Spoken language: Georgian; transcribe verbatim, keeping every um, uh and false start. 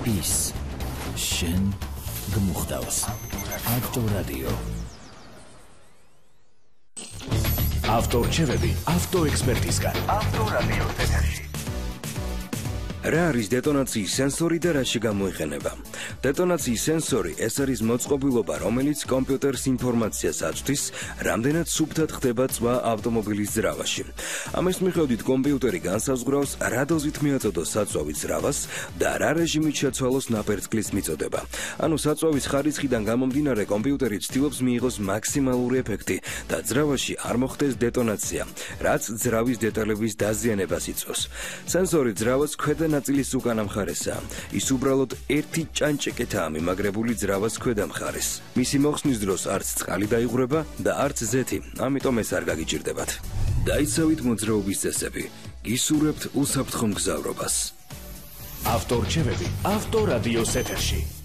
ის შენ გმუხტავს ავტორადიო ავტორჩევები ავტოექსპერტისგან ავტორადიო ეთერში რა არის დეტონაციის სენსორი და რაში გამოიყენება? დეტონაციის სენსორი ეს არის მოწყობილობა, რომელიც კომპიუტერს ინფორმაციას აწვდის, რამდენად სუფთად ხდება წვა ავტომობილის ძრავაში. ამის მიხედვით კომპიუტერი განსაზღვრავს, რა დოზით მიაწოდოს საწვავის ძრავას და რა რეჟიმით შეცვალოს ნაპერწკლის მიწოდება. ანუ საწვავის ხარისხიდან გამომდინარე, კომპიუტერი ცდილობს მიიღოს მაქსიმალური ეფექტი და ძრავაში არ მოხდეს დეტონაცია, რაც ძრავის დეტალების დაზიანებას იწვევს. სენსორი ძრავას ქვედა ნაწილის უკანა მხარესაა. ის უბრალოდ ერთი ჭანჭეკეთაა მიმაგრებული ძრავას ქვედა მხარეს. მისი მოხსნის დროს არც წყალი დაიღვრება და არც ზეთი, ამიტომ ეს არ გაგიჭირდებათ. დაიცავით მოძრაობის წესები. გისურვებთ უსაფრთხო მგზავრობას. ავტორჩევები ავტორადიოს ეთერში.